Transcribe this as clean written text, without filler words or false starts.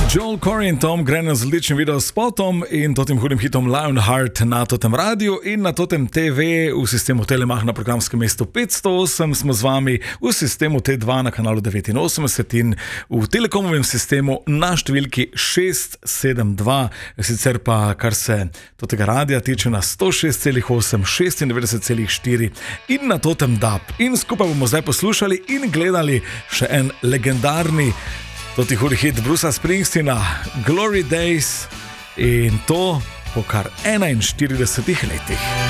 Joel Corey in Tom Grennan z odličnim videospotom in totim hudim hitom Lionheart na totem radiju in na totem TV v sistemu Telemach na programskem mestu 508 smo z vami, v sistemu T2 na kanalu 89 in v Telekomovem sistemu na številki 672, sicer pa kar se totega radija tiče na 106,8, 96,4 in na totem DAB. In skupaj bomo zdaj poslušali in gledali še en legendarni toti hudi hit Brucea Springsteena, Glory Days, in to po kar 41 letih.